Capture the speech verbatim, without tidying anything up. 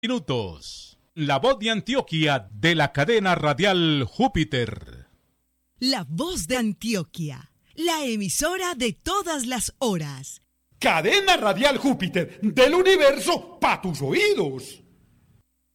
Minutos. La voz de Antioquia de la cadena radial Júpiter. La voz de Antioquia, la emisora de todas las horas. Cadena radial Júpiter, del universo pa' tus oídos.